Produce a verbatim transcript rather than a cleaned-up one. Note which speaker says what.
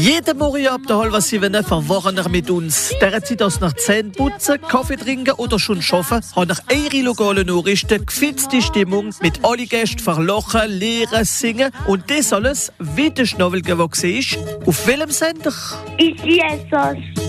Speaker 1: Jeden Morgen ab der halben sieben verwachen wir mit uns. Dieser Zeit aus nach Zähne putzen, Kaffee trinken oder schon arbeiten, haben nach eure lokalen Nachrichten gefitzte Stimmung mit allen Gästen verlochen, lehren, singen und das alles, wie der Schnabel gewachsen ist. Auf welchem Sender?
Speaker 2: Ich sehe es.